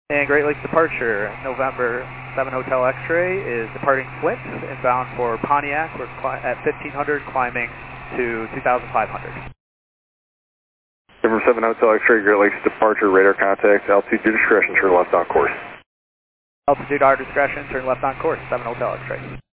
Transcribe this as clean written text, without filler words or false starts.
And Great Lakes departure, November 7 Hotel X-ray is departing Flint, inbound for Pontiac. We're at 1500, climbing to 2500. November 7 Hotel X-ray, Great Lakes departure, radar contact, altitude discretion, turn left on course. Altitude our discretion, turn left on course, 7 Hotel X-ray.